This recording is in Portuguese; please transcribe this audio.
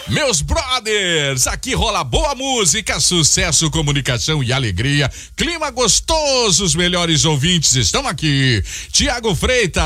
Meus brothers, aqui rola boa música, sucesso, comunicação e alegria. Clima gostoso, os melhores ouvintes estão aqui. Tiago Freitas.